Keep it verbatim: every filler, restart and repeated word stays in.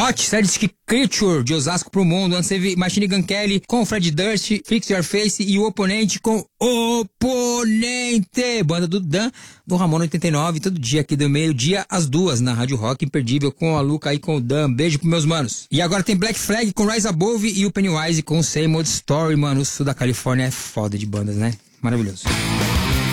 Hot, Sadistic Creature, de Osasco pro Mundo. Antes teve Machine Gun Kelly com Fred Durst, Fix Your Face e o Oponente com Oponente. Banda do Dan, do Ramon oitenta e nove, todo dia aqui do meio-dia às duas na Rádio Rock, imperdível com a Luca e com o Dan. Beijo pros meus manos. E agora tem Black Flag com Rise Above e o Pennywise com Same Old Story, mano. O sul da Califórnia é foda de bandas, né? Maravilhoso.